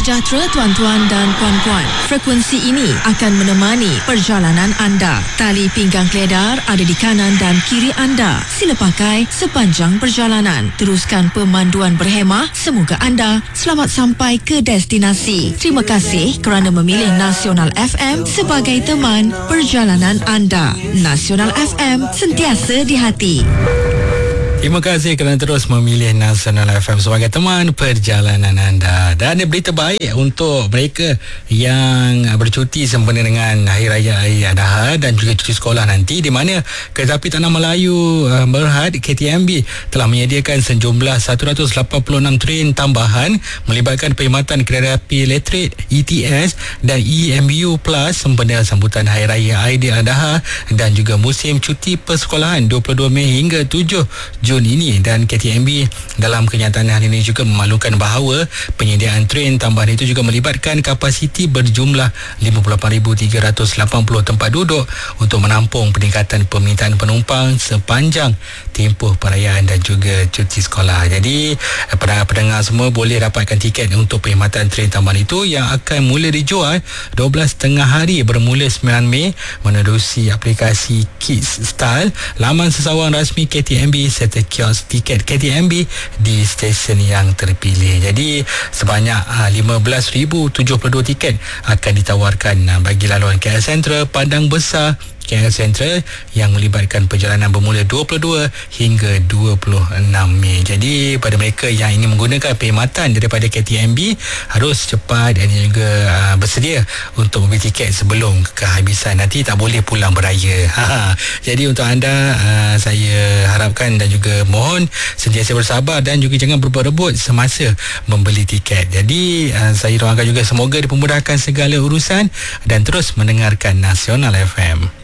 sejahtera tuan-tuan dan puan-puan. Frekuensi ini akan menemani perjalanan anda. Tali pinggang keledar ada di kanan dan kiri anda. Sila pakai sepanjang perjalanan. Teruskan pemanduan berhemah. Semoga anda selamat sampai ke destinasi. Terima kasih kerana memilih Nasional FM sebagai teman perjalanan anda. Nasional FM, sentiasa di hati. Terima kasih kerana terus memilih Nasional FM sebagai teman perjalanan anda. Dan ada berita baik untuk mereka yang bercuti sempena dengan Hari Raya Ailadha dan juga cuti sekolah nanti, di mana Kereta Api Tanah Melayu Berhad KTMB telah menyediakan sejumlah 186 train tambahan melibatkan perkhidmatan kereta api elektrik ETS dan EMU Plus sempena sambutan Hari Raya Ailadha dan juga musim cuti persekolahan 22 Mei hingga 7 Jun ini. Dan KTMB dalam kenyataan hari ini juga memaklumkan bahawa penyediaan train tambahan itu juga melibatkan kapasiti berjumlah 58,380 tempat duduk untuk menampung peningkatan permintaan penumpang sepanjang tempoh perayaan dan juga cuti sekolah. Jadi pendengar semua boleh dapatkan tiket untuk perkhidmatan train tambahan itu yang akan mula dijual 12.30 hari bermula 9 Mei menerusi aplikasi Kids Style, laman sesawang rasmi KTMB serta kios tiket KTMB di stesen yang terpilih. Jadi sebanyak 15,072 tiket akan ditawarkan bagi laluan KL Sentral, Padang Besar, KL Sentral yang melibatkan perjalanan bermula 22 hingga 26 Mei. Jadi pada mereka yang ingin menggunakan perkhidmatan daripada KTMB harus cepat dan juga bersedia untuk membeli tiket sebelum kehabisan. Nanti tak boleh pulang beraya. Jadi untuk anda saya harapkan dan juga mohon sentiasa bersabar dan juga jangan berebut semasa membeli tiket. Jadi saya doakan juga semoga dipermudahkan segala urusan dan terus mendengarkan Nasional FM.